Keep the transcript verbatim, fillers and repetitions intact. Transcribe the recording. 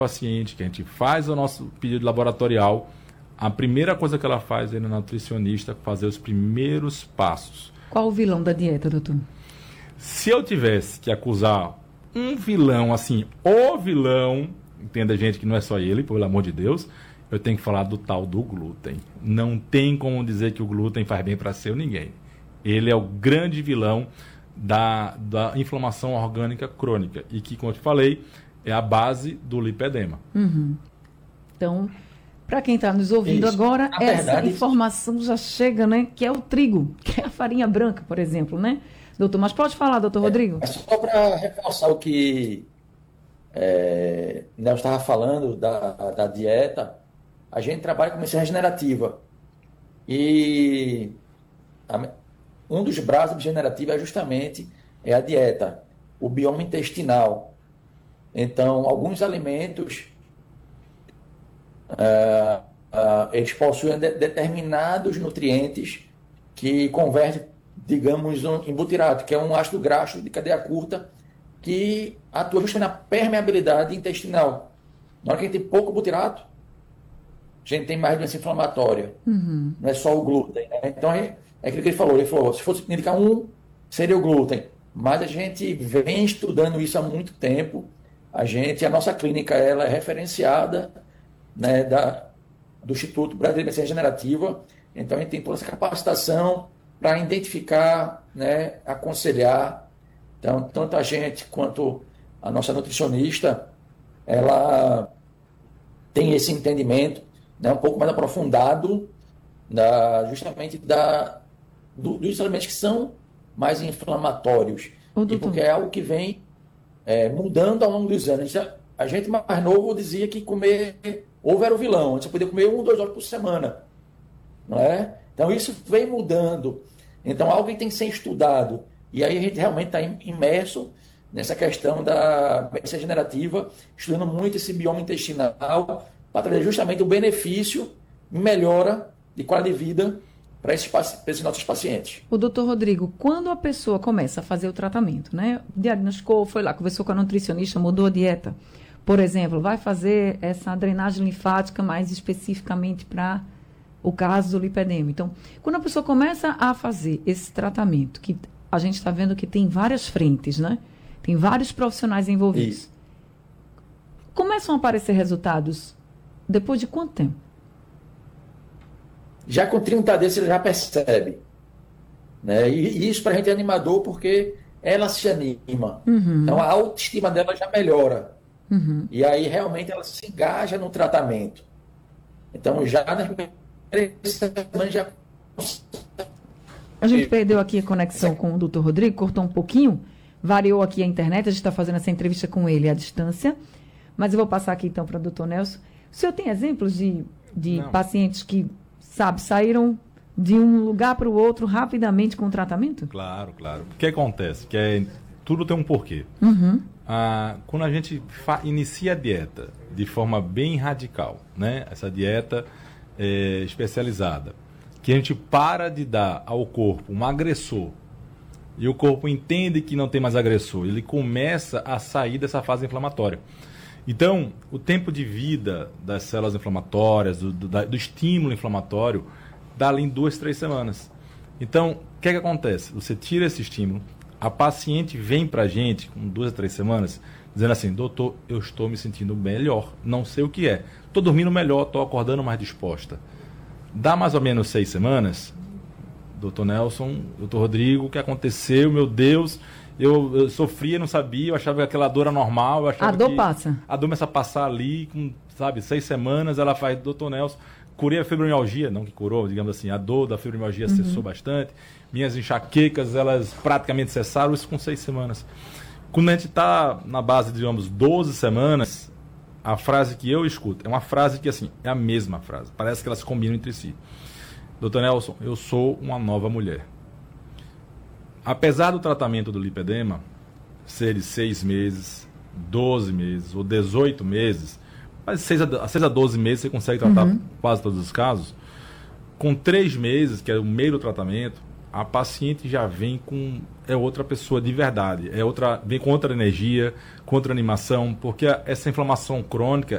paciente, que a gente faz o nosso pedido laboratorial, a primeira coisa que ela faz é ir na nutricionista fazer os primeiros passos. Qual o vilão da dieta, doutor? Se eu tivesse que acusar um vilão, assim, o vilão, entenda, gente, que não é só ele, pelo amor de Deus, eu tenho que falar do tal do glúten. Não tem como dizer que o glúten faz bem para ser ninguém. Ele é o grande vilão da, da inflamação orgânica crônica e que, como eu te falei, é a base do lipedema. Uhum. Então, para quem está nos ouvindo isso. agora, Na essa verdade, informação isso. já chega, né? Que é o trigo, que é a farinha branca, por exemplo, né? Doutor, mas pode falar, doutor é, Rodrigo? É só para reforçar o que é, Nelson estava falando da, da dieta, a gente trabalha com medicina regenerativa. E a, um dos braços regenerativos é justamente é a dieta, o bioma intestinal. Então, alguns alimentos, uh, uh, eles possuem de, determinados nutrientes que convertem, digamos, um, em butirato, que é um ácido graxo de cadeia curta, que atua justamente na permeabilidade intestinal. Na hora que a gente tem pouco butirato, a gente tem mais doença inflamatória. Uhum. Não é só o glúten, né? Então, é, é aquilo que ele falou. Ele falou, se fosse indicar um, seria o glúten. Mas a gente vem estudando isso há muito tempo. A gente, a nossa clínica, ela é referenciada, né, da, do Instituto Brasileiro de Medicina Regenerativa. Então, a gente tem toda essa capacitação para identificar, né, aconselhar. Então, tanto a gente quanto a nossa nutricionista, ela tem esse entendimento, né, um pouco mais aprofundado, da, justamente da, do, dos alimentos que são mais inflamatórios. E porque é algo que vem é, mudando ao longo dos anos. A gente mais novo dizia que comer ovo era o vilão. A gente podia comer um, dois ovos por semana. Não é? Então, isso vem mudando. Então, algo que tem que ser estudado. E aí a gente realmente está imerso nessa questão da medicina regenerativa, estudando muito esse bioma intestinal, para trazer justamente o benefício e melhora de qualidade de vida para esses, esses nossos pacientes. O doutor Rodrigo, quando a pessoa começa a fazer o tratamento, né? Diagnosticou, foi lá, conversou com a nutricionista, mudou a dieta, por exemplo, vai fazer essa drenagem linfática mais especificamente para o caso do lipedema. Então, quando a pessoa começa a fazer esse tratamento, que a gente está vendo que tem várias frentes, né? Tem vários profissionais envolvidos. Isso. Começam a aparecer resultados depois de quanto tempo? Já com trinta dias você já percebe. Né? E isso para a gente é animador porque ela se anima. Uhum. Então a autoestima dela já melhora. Uhum. E aí realmente ela se engaja no tratamento. Então já nas primeiras semanas já... A gente perdeu aqui a conexão com o doutor Rodrigo, cortou um pouquinho, variou aqui a internet, a gente está fazendo essa entrevista com ele à distância, mas eu vou passar aqui então para o doutor Nelson. O senhor tem exemplos de, de pacientes que, sabe, saíram de um lugar para o outro rapidamente com o tratamento? Claro, claro. O que acontece? Que é, tudo tem um porquê. Uhum. Ah, quando a gente fa- inicia a dieta de forma bem radical, né? Essa dieta é, especializada, que a gente para de dar ao corpo um agressor e o corpo entende que não tem mais agressor, ele começa a sair dessa fase inflamatória. Então, o tempo de vida das células inflamatórias, do, do, do estímulo inflamatório, dá ali em duas, três semanas. Então, o que é que acontece? Você tira esse estímulo, a paciente vem para a gente com duas, três semanas, dizendo assim, doutor, eu estou me sentindo melhor, não sei o que é. Estou dormindo melhor, estou acordando mais disposta. Dá mais ou menos seis semanas, doutor Nelson, doutor Rodrigo, o que aconteceu? Meu Deus, eu, eu sofria, não sabia, eu achava que aquela dor era normal. Eu achava a dor que passa. A dor começa a passar ali, com, sabe, seis semanas, ela faz, doutor Nelson, curei a fibromialgia, não que curou, digamos assim, a dor da fibromialgia uhum. cessou bastante, minhas enxaquecas, elas praticamente cessaram, isso com seis semanas. Quando a gente está na base, digamos, doze semanas, a frase que eu escuto é uma frase que, assim, é a mesma frase. Parece que elas combinam entre si. doutor Nelson, eu sou uma nova mulher. Apesar do tratamento do lipedema ser de seis meses, doze meses ou dezoito meses, mas seis a doze meses você consegue tratar uhum. quase todos os casos. Com três meses, que é o meio do tratamento, a paciente já vem com é outra pessoa de verdade, é outra, vem com outra energia, com outra animação, porque essa inflamação crônica